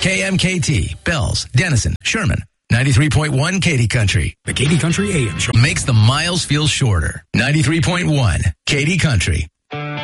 KMKT, Bells, Denison, Sherman. 93.1 Katy Country. The Katy Country AM Show Makes the miles feel shorter. 93.1 Katy Country.